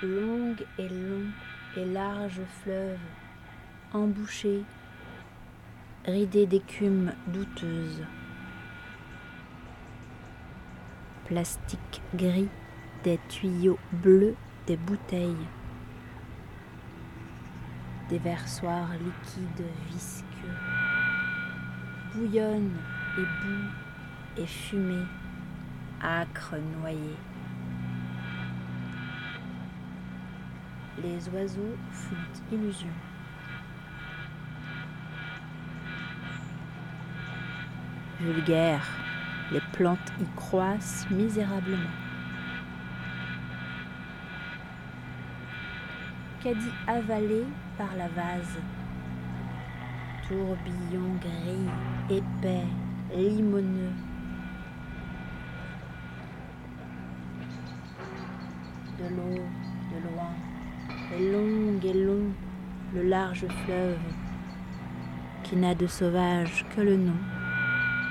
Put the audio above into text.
long et large fleuve, embouché, ridé d'écume douteuse. Plastique gris, des tuyaux bleus, des bouteilles, des versoirs liquides visqueux, bouillonnent et boue et fumée, âcre noyée. Les oiseaux font illusion. Vulgaire, les plantes y croissent misérablement. Caddie avalé par la vase, tourbillon gris, épais, limoneux. De l'eau, de loin, et long, le large fleuve qui n'a de sauvage que le nom.